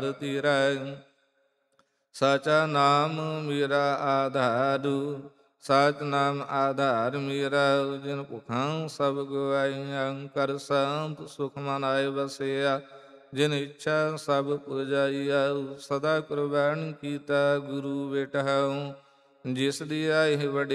ਧੀਰੈ। ਸਾਚਾ ਨਾਮ ਮੇਰਾ ਆਧਾਰੂ, ਸਾਚ ਨਾਮ ਆਧਾਰ ਮੇਰਾ। ਜਿਨ ਭੁਖਾਂ ਸਭ ਗਵਾਈਆਂ, ਕਰ ਸੰਤ ਸੁਖ ਮਨ ਆਏ ਵਸਿਆ। ਜਿਨ ਇੱਛਾ ਸਭ ਪੁਜਾਈਆ, ਸਦਾ ਕੁਰਬਾਨ ਕੀਤਾ ਗੁਰੂ ਬੇਟਾਉ। ਜਿਸ ਦੀ ਆਏ ਵਡਿ